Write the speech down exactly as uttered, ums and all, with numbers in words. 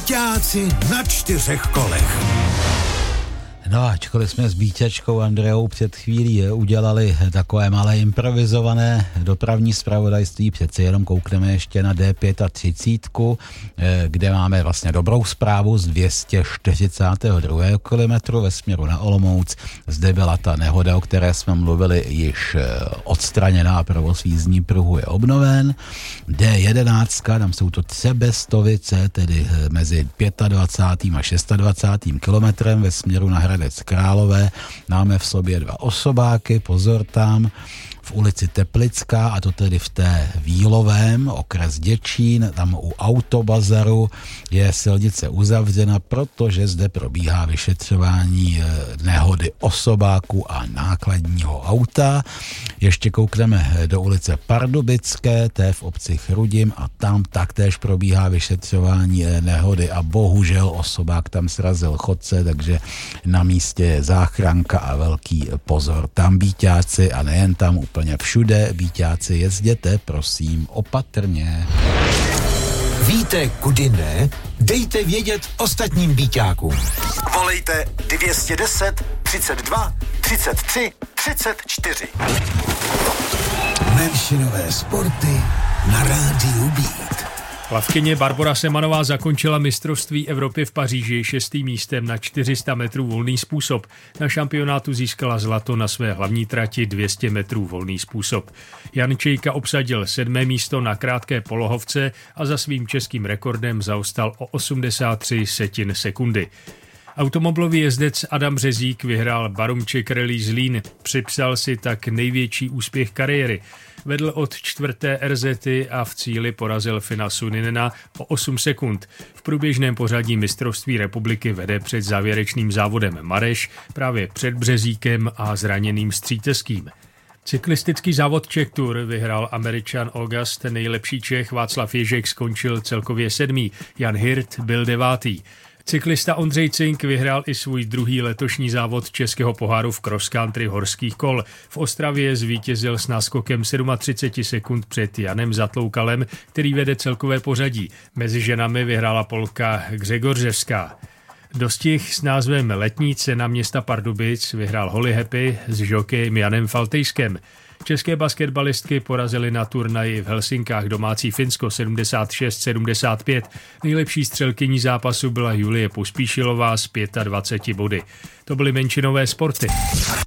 Bíťáci na čtyřech kolech. No, ačkoliv jsme s Bíťačkou Andreou před chvílí udělali takové malé improvizované dopravní zpravodajství, přeci jenom koukneme ještě na D třicet pět, kde máme vlastně dobrou zprávu z dvě stě čtyřicátého druhého kilometru ve směru na Olomouc. Zde byla ta nehoda, o které jsme mluvili, již odstraněná, provoz v jízdní pruhu je obnoven. D jedenáct, tam jsou to Třebestovice, tedy mezi dvacátým pátým a dvacátým šestým kilometrem ve směru na Hradec Králové. Máme v sobě dva osobáky, pozor tam, v ulici Teplická, a to tedy v té Vílovém, okres Děčín, tam u Autobazaru je silnice uzavřena, protože zde probíhá vyšetřování nehody osobáku a nákladního auta. Ještě koukneme do ulice Pardubické, té v obci Chrudim, a tam taktéž probíhá vyšetřování nehody a bohužel osobák tam srazil chodce, takže na místě je záchranka a velký pozor. Tam Bíťáci, a nejen tam, úplně všude, Bíťáci, jezděte prosím opatrně. Víte, kudy ne? Dejte vědět ostatním Bíťákům. Volejte dvě stě deset, třicet dva, třicet tři, třicet čtyři. Menšinové sporty na rádiu Beat. Plavkyně Barbora Semanová zakončila mistrovství Evropy v Paříži šestým místem na čtyři sta metrů volný způsob. Na šampionátu získala zlato na své hlavní trati dvě stě metrů volný způsob. Jan Čejka obsadil sedmé místo na krátké polohovce a za svým českým rekordem zaostal o osmdesát tři setin sekundy. Automobilový jezdec Adam Březík vyhrál Barumček Rally Zlín. Připsal si tak největší úspěch kariéry. Vedl od čtvrté er zety a v cíli porazil Fina Suninena o osm sekund. V průběžném pořadí mistrovství republiky vede před závěrečným závodem Mareš, právě před Březíkem a zraněným Stříteským. Cyklistický závod Czech Tour vyhrál Američan August, nejlepší Čech Václav Ježek skončil celkově sedmý, Jan Hirt byl devátý. Cyklista Ondřej Cink vyhrál i svůj druhý letošní závod českého poháru v cross country horských kol. V Ostravě zvítězil s náskokem třicet sedm sekund před Janem Zatloukalem, který vede celkové pořadí. Mezi ženami vyhrála Polka Gřegořevská. Dostih s názvem Letní cena města Pardubic vyhrál Holly Happy s žokejem Janem Faltejskem. České basketbalistky porazily na turnaji v Helsinkách domácí Finsko sedmdesát šest sedmdesát pět. Nejlepší střelkyní zápasu byla Julie Pospíšilová s dvaceti pěti body. To byly menšinové sporty.